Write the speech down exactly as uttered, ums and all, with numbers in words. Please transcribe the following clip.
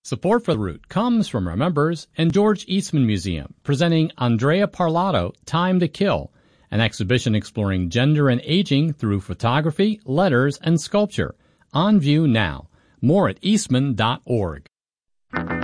Support for The Root comes from our members and George Eastman Museum, presenting Andrea Parlato, Time to Kill, an exhibition exploring gender and aging through photography, letters, and sculpture. On view now. More at eastman dot org.